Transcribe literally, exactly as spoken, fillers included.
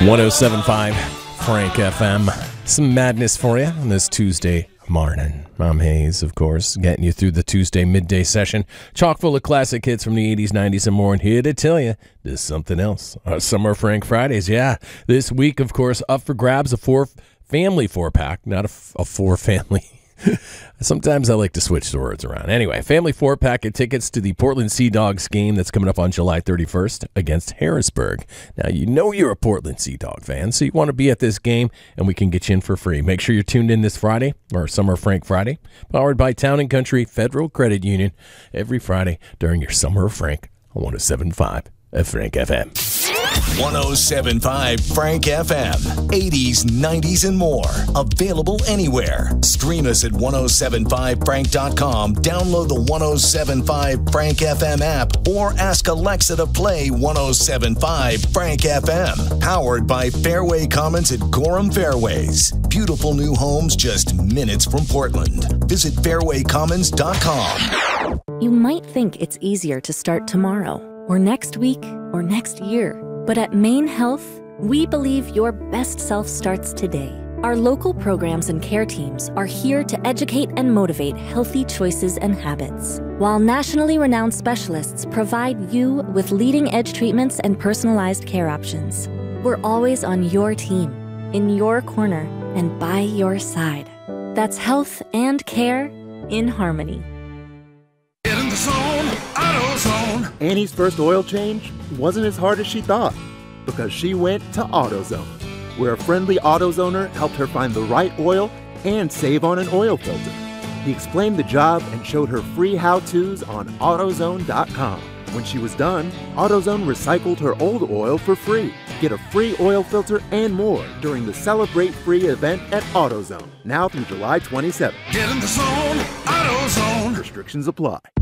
one oh seven point five Frank F M. Some madness for you on this Tuesday morning. I'm Hayes, of course, getting you through the Tuesday midday session. Chock full of classic hits from the eighties, nineties, and more. And here to tell you, there's something else. Our Summer Frank Fridays, yeah. This week, of course, up for grabs, a four family four-pack, not a, f- a four-family. Sometimes I like to switch the words around. Anyway, family four-pack of tickets to the Portland Sea Dogs game that's coming up on July thirty-first against Harrisburg. Now, you know you're a Portland Sea Dog fan, so you want to be at this game, and we can get you in for free. Make sure you're tuned in this Friday, or Summer Frank Friday, powered by Town and Country Federal Credit Union, every Friday during your Summer of Frank on one oh seven point five at Frank F M. one oh seven point five Frank F M. eighties, nineties, and more. Available anywhere. Stream us at ten seventy-five frank dot com. Download the ten seventy-five Frank F M app or ask Alexa to play ten seventy-five Frank F M. Powered by Fairway Commons at Gorham Fairways. Beautiful new homes just minutes from Portland. Visit fairway commons dot com. You might think it's easier to start tomorrow, or next week, or next year. But at Maine Health, we believe your best self starts today. Our local programs and care teams are here to educate and motivate healthy choices and habits, while nationally renowned specialists provide you with leading-edge treatments and personalized care options. We're always on your team, in your corner, and by your side. That's health and care in harmony. Get in the zone, AutoZone. Annie's first oil change wasn't as hard as she thought because she went to AutoZone, where a friendly AutoZoner helped her find the right oil and save on an oil filter. He explained the job and showed her free how-tos on AutoZone dot com. When she was done, AutoZone recycled her old oil for free. Get a free oil filter and more during the Celebrate Free event at AutoZone, now through July twenty-seventh. Get in the zone, AutoZone. Restrictions apply.